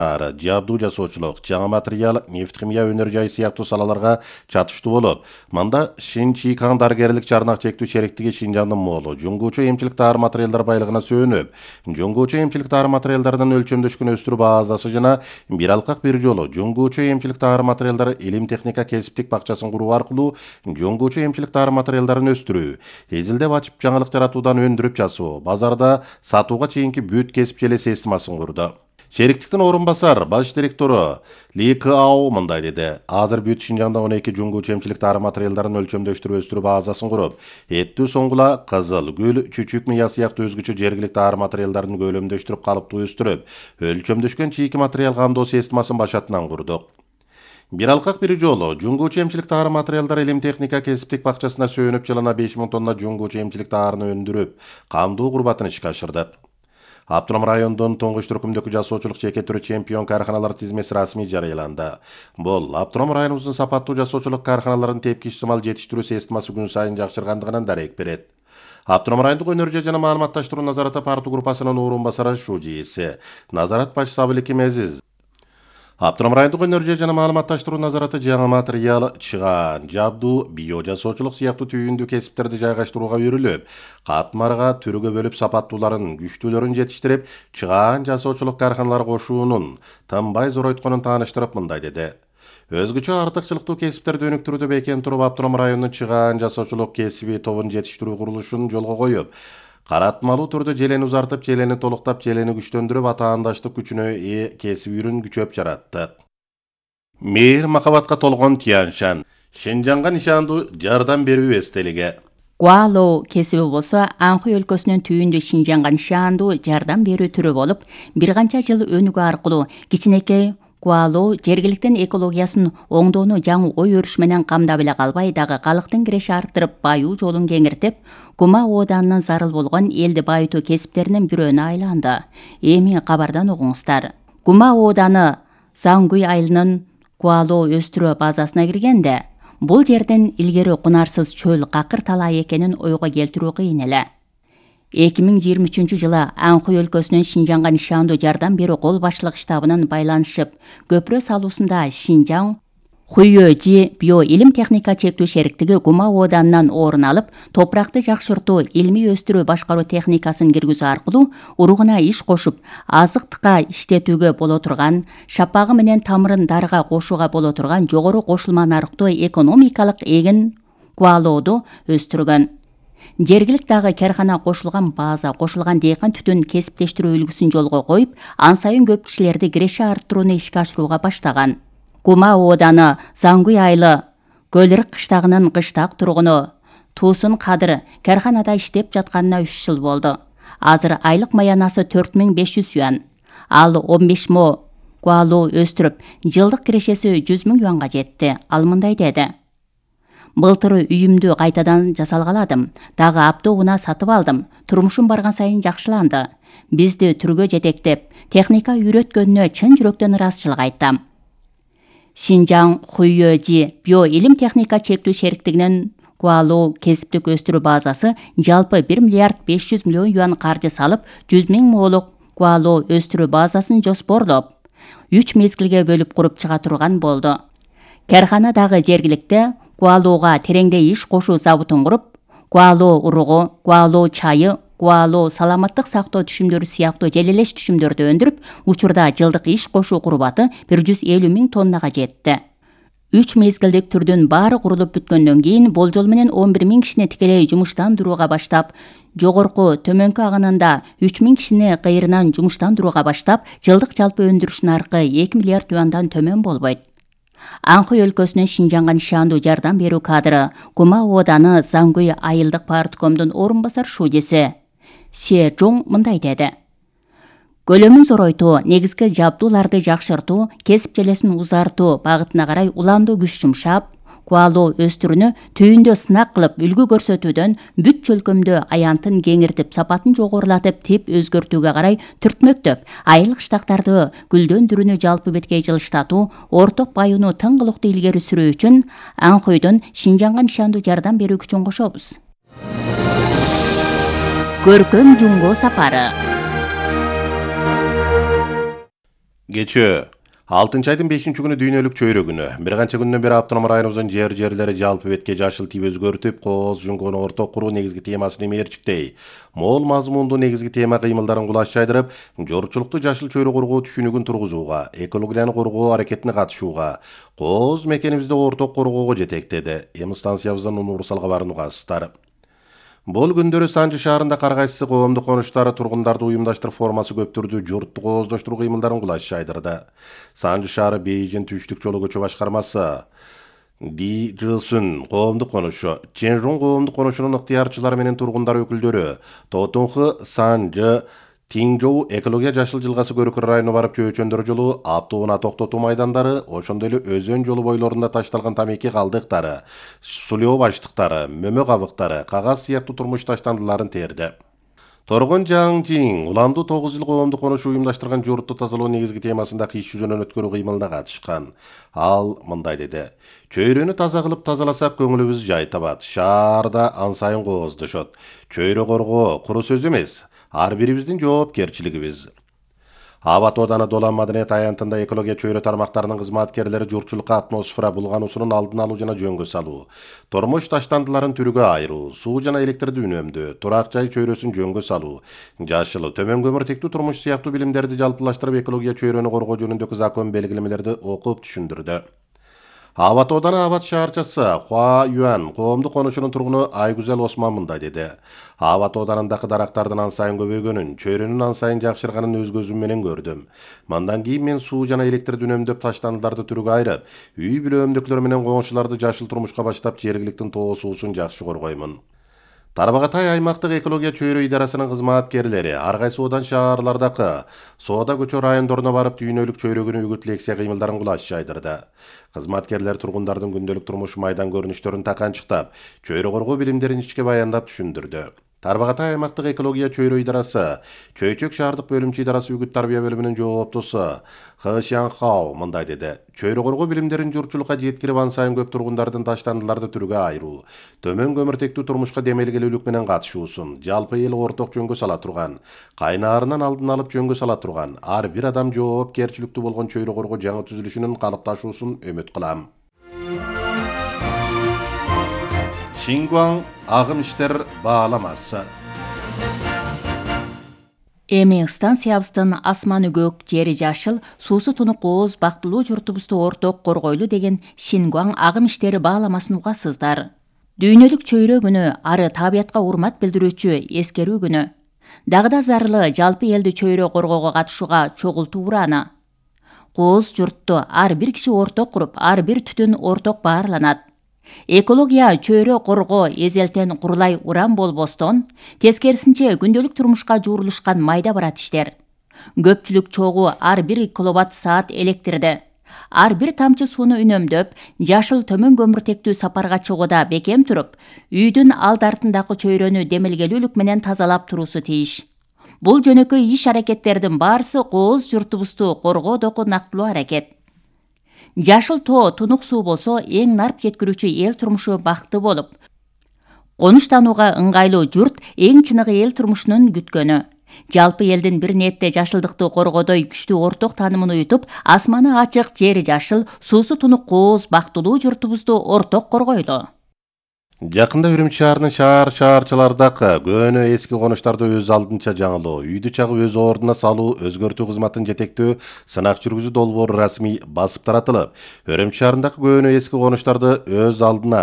жабдуу жасоочулук, жаңы материал, нефт химия өнөр жай сыяктуу салаларга чатыштуу болуп, мында Шинчикан дарыгерлик жарнак чектүү шериктиги Шинжаңдын молу, жуңгуучу эмчилик дары материалдар байлыгына сөөнүп, жуңгуучу эмчилик дары материалдарынын өлчөмдөшкөн өстүрүү базасы жана бир алкак бир жолу жуңгуучу эмчилик дары материалдары илим техника кесиптик бакчасын куруу аркылуу жуңгуучу эмчилик дары материалдарын өстүрүү, эзилдеп ачып жаңылык жаратуудан өндүрүп жасоо, базарда сатууга чейинки бүт кесип желе системасын курду. Шериктиктин орун басар баш директору Ли Као мындай деди. Азыр бүт Шинжаңда 12 жуңгуучу эмчилик дары материалдарын өлчөмдөштүрүп өстүрүү базасын куруп, эттүү соңгула, кызыл, гүл, чүчүк мыя сыяктуу өзгөчө жергиликтүү дары материалдарын көлөмдөштүрүп калыптуу өстүрүп, өлчөмдөшкөн чийки материал кандоо системасын башатынан курдук. Бир алкак бир жолу жуңгуучу эмчилик дары материалдар илим техника кесиптик бакчасына сөөнүп жылына 5000 тонна жуңгуучу эмчилик дарыны өндүрүп, кандуу курбатын ишке ашырды. Аптном райондун туңгуч түркүмдөгү жасоочулук жеке түрү чемпион карханалар тизмеси расмий жарыяланды. Бул Аптном районубуздун сапаттуу жасоочулук карханаларын тепкич сымал жетиштирүү системасы күн сайын жакшыргандыгынан дарек берет. Аптном райондук өнөр жана маалыматташтыруу назараты парту группасынын орун басары Шужиси, назарат баш Сабылики Мезиз. Аптном райондук өнөр жана маалыматташтыруу назараты жаңы материал, чыгаан, жабдуу, био жасоочулук сыяктуу түйүндүү кесиптерди жайгаштырууга үйрүлүп, катмарга түрүгө бөлүп сапаттууларын, күчтүүлөрүн жетиштирип, чыгаан жасоочулук карханалар кошуунун тынбай зоройтконун тааныштырып мындай деди. Өзгөчө артыкчылыктуу кесиптерди өнүктүрүүдө бекем туруп, Аптном районунун чыгаан жасоочулук кесиби тобун жетиштирүү курулушун жолго коюп, каратмалуу түрдө желени узартып, желени толуктап, желени күчтөндүрүп, атаандаштык күчүнө ээ кесиби күчөп жаратты. Мейир махабатка толгон Тяньшан, Шинжаңга нишандуу жардам берүү эстелиги. Гуалоу кесиби болсо Анхой өлкөсүнүн түйүндө Шинжаңга нишандуу жардам берүү түрү болуп, бир канча жыл өнүгүү аркылуу кичинекей Гуалоу жергиликтин экологиясын оңдоону жаңы ой өрүш менен камдап эле калбай, дагы калктын киреши арттырып, байуу жолун кеңиртип, Гума ооданынын зарыл болгон элди байытуу кесиптеринин бирөөнө айланды. Эми кабардан угуңуздар. Гума ооданы Зангуй айылынын Гуалоу өстүрүү базасына киргенде, бул жердин илгери кунарсыз чөл какыр талай экенин ойго келтирүү кыйын эле. 2023 жылы Анхой өлкөсүнүн Шинжаңга нишандуу жардам берүү кол башчылык штабынын байланышып, көпүрө салуусунда Шинжаң Хуйёжи био илим техника чектүү шериктиги Гума ооданынан орун алып, топуракты жакшыртуу, илмий өстүрүү башкаруу техникасын киргизүү аркылуу уругуна иш кошуп, азыктыкка иштетүүгө боло турган, шапагы менен тамырын дарыга кошууга боло турган жогору кошулма нарыктуу экономикалык эгин Гуалоуду өстүргөн. Жергилик дагы кархана кошулган база, кошулган дейкан түтүн кесиптештирүү үлгүсүн жолго коюп, ан сайын көп кишилерди киреши арттырууну ишке ашырууга баштаган. Гума ооданы Зангуй айылы Көлүрүк кыштагынын кыштак тургуну Туусун Кадыр карханада иштеп жатканына 3 жыл болду. Азыр айлык маянасы 4500 юан. Ал 15 мо Гуалоу өстүрүп, жылдык кирешеси 100 000 юанга жетти. Ал мындай деди. Былтыр үйүмдү кайтадан жасалгаладым. Дагы аптоуна сатып алдым. Турмушум барган сайын жакшыланды. Бизди түргө жетектеп, техника үйрөткөнүнө чын жүрөктөн ыраазычылык айтам. Шинжаң Хуйёжи био илим техника чектүү шериктигинин Гуалоу кесиптик өстүрүү базасы жалпы 1 миллиард 500 миллион юан каржы салып, 100 000 моолук Гуалоу өстүрүү базасын жоспорлоп, 3 мезгилге бөлүп куруп чыга турган болду. Кархана дагы жергиликте Гуалоуга тереңдей иш кошуу заводун куруп, Гуалоу уругу, Гуалоу чайы, Гуалоу саламаттык сактоо түшүмдөрү сыяктуу желелеш түшүмдөрдү өндүрүп, учурда жылдык иш кошуу курбаты 150 000 тоннага жетти. 3 мезгилдик түрдүн баары курулуп бүткөндөн кийин болжол менен 11 000 кишини тикелей жумуштандырууга баштап, жогорку төмөнкү агынында 3 000 кишини кайрынан жумуштандырууга баштап, жылдык жалпы өндүрүш наркы 2 миллиард юандан төмөн болбойт. Анхой өлкөсүнүн Шинжаңга нишандуу жардам берүү кадры Гума ооданы Зангуй айылдык парткомдун орун басар Шужиси Се Жоң мындай деди. Көлөмүн зоройтуу, негизги жабдууларды жакшыртуу, кесип желесин узартуу багытына карай уланду күч жумшап, Гуалоу өстүрүүнү түйүндө сынак кылып, үлгү көрсөтүүдөн бүт чөлкөмдө аянтын кеңиртип, сапатын жогорулатып, тип өзгөртүүгө карай түртмөктөп, айыл кыштактарды гүлдөндүрүүнү жалпы беткей жылыштатуу, орток байууну тыңгылыктуу илгери сүрүү үчүн Анхойдон Шинжаңга нишандуу жардам берүү күчүн кошобуз. Көркөм жуңго сапары. Geçö. 6 айдын 5-күнү дүйнөлүк чөйрө күнү. Бир канча күндөн бери автоном районубуздун жерлери жалпы бетке жашыл тип өзгөртүп, кооз жуңгону орток куруу негизги темасын эмерчиктей. Мол мазмундуу негизги тема кыймылдарын кулаш жайдырып, жоручулукту жашыл чөйрө коргоо түшүнүгүн тургузууга, экологияны коргоо аракетине катышууга, кооз мекенибизди орток коргоого жетектеди. Эми станциябыздын универсал кабарын угасыздар. Бул күндөрү Санжы шаарында Каргайсы коомдук конуштары тургундарды уюмдаштырып формасы көптүрдү, журтту кооздоштуруу кыймылдарын кулаш жайдырды. Санжы шаары Бейжин түштүк жолу көчө башкармасы Ди Жылсүн коомдук конушу, Ченжун коомдук конушунун ыктыярчылары менен тургундар өкүлдөрү, Тотунхы, Санжы, Тиңжоу экология жашыл жылгасы көрүкөр району барып чөйчөндөр жолу, автоунаа токтотуу майдандары, ошондой эле өзөн жолу бойлорунда ташталган тамеки калдыктары, сулоо баштыктары, мөмө кабыктары, кагаз сыяктуу турмуш таштандыларын терди. Торгон Жаңжиң уланду 9 жыл коомдук конушу уюмдаштырган журтту тазалоо негизги темасындагы иш жүзүнөн өткөрүү кыймылына катышкан. Ал мындай деди: чөйрөнү таза кылып тазаласак көңүлүбүз жай табат. Шаарда ан сайын кооздошот. Чөйрө коргоо куру сөз эмес, ар бирибиздин жоопкерчилигибиз. Абат Ооданы Долан Маданият аянтында экология чөйрө тармактарынын кызматкерлери журтчулукка атмосфера булгануусунун алдын алуу жана жөнгө салуу, тормуш таштандыларын түрүгө айыруу, суу жана электрди үнөмдөө, турак жай чөйрөсүн жөнгө салуу, жашыл, төмөн көмүртектүү турмуш сыяктуу билимдерди жалпылаштырып экология чөйрөнү коргоо жөнүндөгү закон белгилемелерди окуп түшүндүрдү. Абат Ооданы Абат шаарчасы Хуа Юан коомдук конушунун тургуну Айгүзел Осман мындай деди: АбатОоданындагы дарактардын ан сайын көбөйгөнүн, чөйрөнүн ан сайын жакшырганын өз көзүм менен көрдүм. Мандан кийин мен суу жана электрди үнөмдөп таштандыларды түрүгө айырып, үй бүлө менен коңшуларды жашыл турмушка баштап, жергиликтин тоо суусун жакшы коргоймун. Тарбағатай аймактык экология чөйрө идарасынын кызматкерлери ар кайсы Одан шаарлардагы Соода көчө райондоруна барып дүйнөлүк чөйрө күнү үгүт лекция кыймылдарын кулаш жайдырды. Кызматкерлер тургундардын күндөлүк турмуш майдан көрүнүштөрүн таканчыктап, чөйрө коргоо билимдерин ичке баяндап түшүндүрдү. Тарбағатай аймактык экология чөйрө идарасы Чөйчөк шаардык бөлүмчө идарасы үгүт тарбия бөлүмүнүн жооптусу Хы Шянхао мындай деди: чөйрө коргоо билимдерин журтчулукка жеткирип, ан сайын көп тургундардын таштандыларды түрүгө айыруу, төмөн көмүртектүү турмушка демелгелүүлүк менен катышуусун, жалпы эл орток жөнгө сала турган, кайнаарынан алдын алып жөнгө сала турган, ар бир адам жоопкерчиликтүү болгон чөйрө коргоо жаңы түзүлүшүнүн калыпташуусун үмүт кылам. Шингуаң агым иштер бааламасы. Эми станциябыздын асманы көк, жери жашыл, суусу тунук кооз, бактылуу журтубузду орток коргойлу деген Шингуаң агым иштери бааламасын угасыздар. Дүйнөлүк чөйрө күнү ары табиятка урмат билдирүүчү эскерүү күнү. Дагы да зарлы жалпы элди чөйрө коргоого катышууга чогултуу ураны. Кооз журтту ар бир киши орток куруп, ар бир түтүн орток баарланат. Экология чөйрө коргоо эзелтен курулай уран болбостон, тескерисинче күндөлүк турмушка жуурулушкан майда барат иштер. Көпчүлүк чогуу ар бир киловатт саат электрди, ар бир тамчы сууну үнөмдөп, жашыл төмөн көмүртектүү сапарга чыгууда бекем туруп, үйдүн алды артындагы чөйрөнү демилгелүүлүк менен тазалап туруусу тийиш. Бул жөнөкөй иш аракеттердин баарысы кооз журтубузду коргоодогу нактылуу аракет. Жашыл тоо, тунук суу болсо эң нарп жеткирүүчү эл турмушу бакты болуп, конуштанууга ыңгайлуу журт эң чыныгы эл турмушунун күткөнү. Жалпы элдин бир нетте жашылдыкты коргоодой күчтүү орток таанымын уютуп, асманы ачык, жери жашыл, суусу тунук кооз, бактылуу журтубузду орток коргойлу. Жакында Үрүмчү шаарынын шаарчылардагы көөнө эски конуштарды өз алдынча жаңылоо, үйдү чагып өз ордуна салуу, өзгөртүү кызматын жетектөө сынак жүргүзүү долбоору расмий басып таратылып, Үрүмчү шаарындагы көөнө эски конуштарды өз алдына